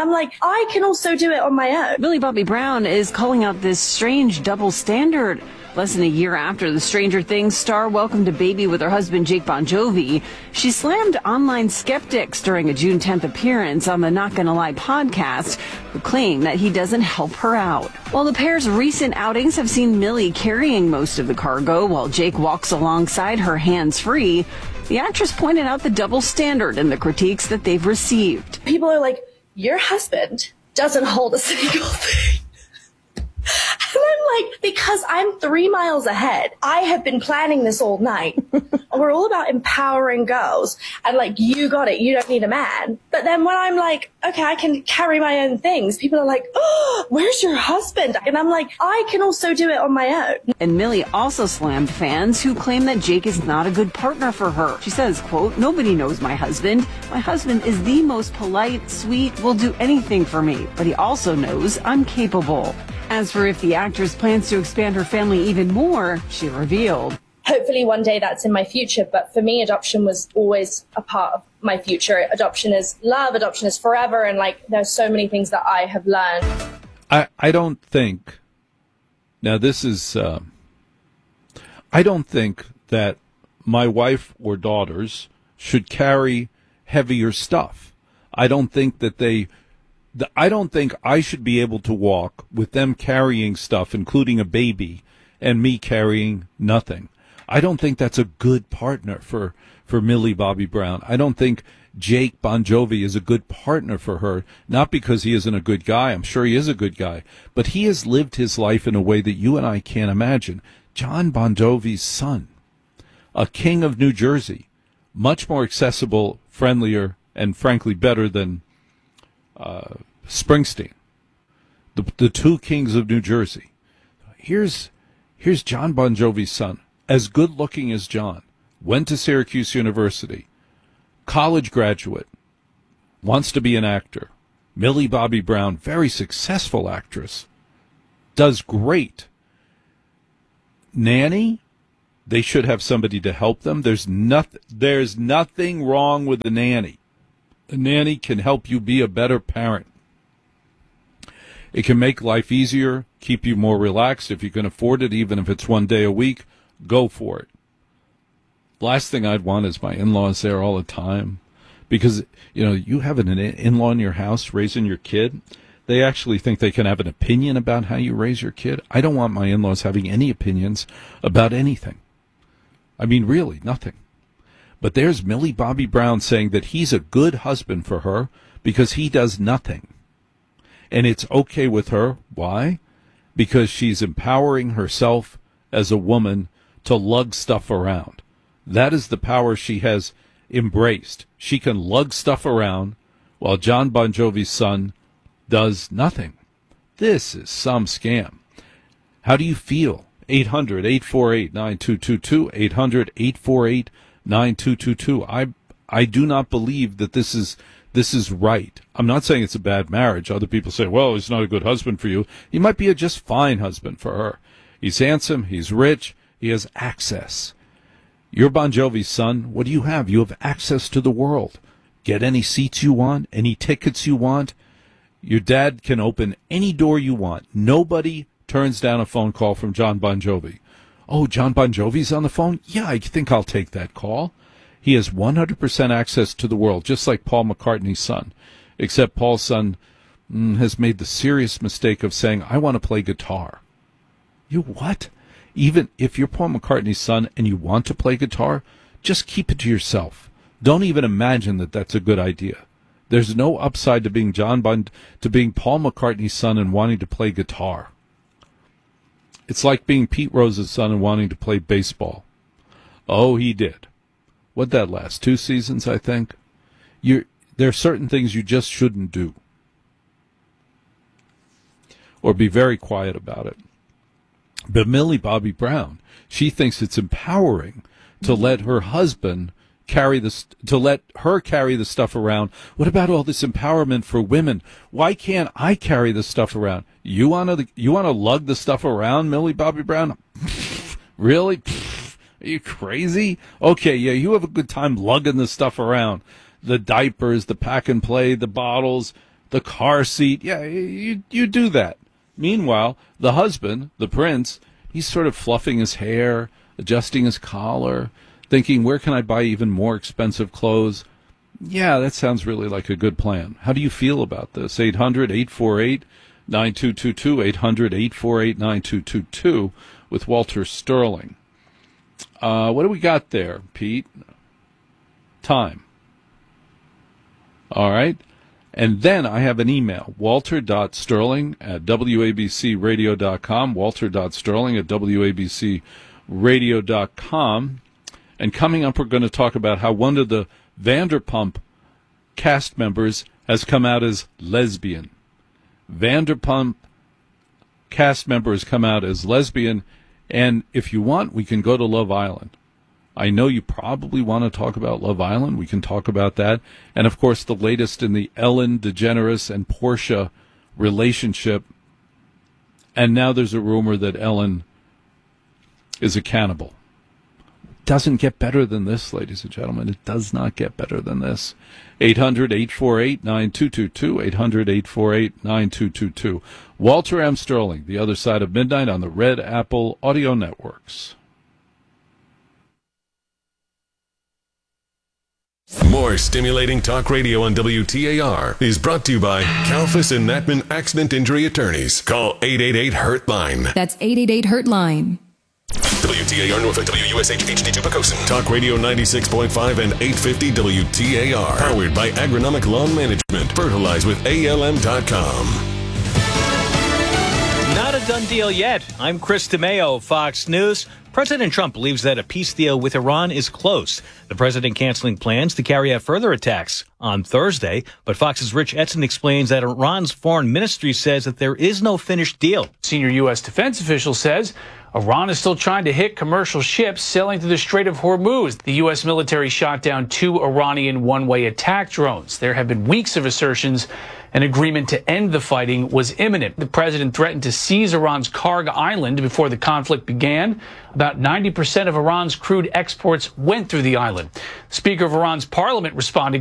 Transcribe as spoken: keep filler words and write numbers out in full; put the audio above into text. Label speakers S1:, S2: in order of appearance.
S1: I'm like, I can also do it on my own.
S2: Millie Bobby Brown is calling out this strange double standard. Less than a year after the Stranger Things star welcomed a baby with her husband Jake Bon Jovi, she slammed online skeptics during a June tenth appearance on the Not Gonna Lie podcast, who claim that he doesn't help her out. While the pair's recent outings have seen Millie carrying most of the cargo while Jake walks alongside her hands-free, the actress pointed out the double standard in the critiques that they've received.
S1: People are like, your husband doesn't hold a single thing. And I'm like, because I'm three miles ahead. I have been planning this all night. We're all about empowering girls. And like, you got it. You don't need a man. But then when I'm like, okay, I can carry my own things, people are like, oh, where's your husband? And I'm like, I can also do it on my own.
S2: And Millie also slammed fans who claim that Jake is not a good partner for her. She says, quote, nobody knows my husband. My husband is the most polite, sweet, will do anything for me. But he also knows I'm capable. As for if the actress plans to expand her family even more, she revealed.
S1: Hopefully one day that's in my future, but for me, adoption was always a part of my future. Adoption is love, adoption is forever, and like there's so many things that I have learned.
S3: I, I don't think, now this is, uh, I don't think that my wife or daughters should carry heavier stuff. I don't think that they... I don't think I should be able to walk with them carrying stuff, including a baby, and me carrying nothing. I don't think that's a good partner for, for Millie Bobby Brown. I don't think Jake Bon Jovi is a good partner for her, not because he isn't a good guy. I'm sure he is a good guy. But he has lived his life in a way that you and I can't imagine. John Bon Jovi's son, a king of New Jersey, much more accessible, friendlier, and frankly better than Uh, Springsteen, the the two kings of New Jersey. Here's here's John Bon Jovi's son, as good looking as John, went to Syracuse University, college graduate, wants to be an actor. Millie Bobby Brown, very successful actress, does great. Nanny, they should have somebody to help them. There's nothing there's nothing wrong with the nanny. A nanny can help you be a better parent. It can make life easier, keep you more relaxed. If you can afford it, even if it's one day a week, go for it. Last thing I'd want is my in-laws there all the time. Because, you know, you have an in-law in your house raising your kid. They actually think they can have an opinion about how you raise your kid. I don't want my in-laws having any opinions about anything. I mean, really, nothing. But there's Millie Bobby Brown saying that he's a good husband for her because he does nothing. And it's okay with her. Why? Because she's empowering herself as a woman to lug stuff around. That is the power she has embraced. She can lug stuff around while John Bon Jovi's son does nothing. This is some scam. How do you feel? eight hundred, eight four eight, nine two two two, eight hundred, eight four eight, nine two two two. I I do not believe that this is this is right. I'm not saying it's a bad marriage. Other people say, well, he's not a good husband for you. He might be a just fine husband for her. He's handsome, he's rich, he has access. You're Bon Jovi's son. What do you have? You have access to the world. Get any seats you want, any tickets you want. Your dad can open any door you want. Nobody turns down a phone call from John Bon Jovi. Oh, John Bon Jovi's on the phone? Yeah, I think I'll take that call. He has one hundred percent access to the world, just like Paul McCartney's son. Except Paul's son mm, has made the serious mistake of saying, I want to play guitar. You what? Even if you're Paul McCartney's son and you want to play guitar, just keep it to yourself. Don't even imagine that that's a good idea. There's no upside to being John Bon, to being Paul McCartney's son and wanting to play guitar. It's like being Pete Rose's son and wanting to play baseball. Oh, he did. What'd that last? Two seasons, I think? You're, there are certain things you just shouldn't do. Or be very quiet about it. But Millie Bobby Brown, she thinks it's empowering to let her husband carry this, to let her carry the stuff around. What about all this empowerment for women? Why can't I carry this stuff around? You want to, you want to lug the stuff around, Millie Bobby Brown? Really? Are you crazy? Okay, yeah, you have a good time lugging the stuff around. The diapers, the pack and play, the bottles. the car seat. Yeah, you, you do that. Meanwhile, the husband, the prince, he's sort of fluffing his hair, adjusting his collar, thinking, where can I buy even more expensive clothes? Yeah, that sounds really like a good plan. How do you feel about this? eight hundred, eight four eight, nine two two two, eight hundred, eight four eight, nine two two two with Walter Sterling. Uh, what do we got there, Pete? Time. All right. And then I have an email, walter.sterling at w a b c radio dot com, walter.sterling at w a b c radio dot com. And coming up, we're going to talk about how one of the Vanderpump cast members has come out as lesbian. Vanderpump cast member has come out as lesbian, and if you want, we can go to Love Island. I know you probably want to talk about Love Island. We can talk about that. And, of course, the latest in the Ellen DeGeneres and Portia relationship. And now there's a rumor that Ellen is a cannibal. Doesn't get better than this, ladies and gentlemen. It does not get better than this. eight hundred, eight four eight, nine two two two, eight hundred, eight four eight, nine two two two. Walter M. Sterling, The Other Side of Midnight on the Red Apple Audio Networks.
S4: More stimulating talk radio on W T A R is brought to you by Kalfas and Natman Accident Injury Attorneys. Call eight eight eight, hurt line.
S5: That's eight eight eight, hurt line.
S4: W T A R Norfolk, W U S H H D two Pocosin. Talk Radio ninety-six point five and eight fifty W T A R. Powered by Agronomic Lawn Management. Fertilize with A L M dot com.
S6: Not a done deal yet. I'm Chris DeMeo, Fox News. President Trump believes that a peace deal with Iran is close. The president canceling plans to carry out further attacks on Thursday. But Fox's Rich Edson explains that Iran's foreign ministry says that there is no finished deal.
S7: Senior U S defense official says Iran is still trying to hit commercial ships sailing through the Strait of Hormuz. The U S military shot down two Iranian one-way attack drones. There have been weeks of assertions an agreement to end the fighting was imminent. The president threatened to seize Iran's Karg Island before the conflict began. About ninety percent of Iran's crude exports went through the island. The Speaker of Iran's parliament responded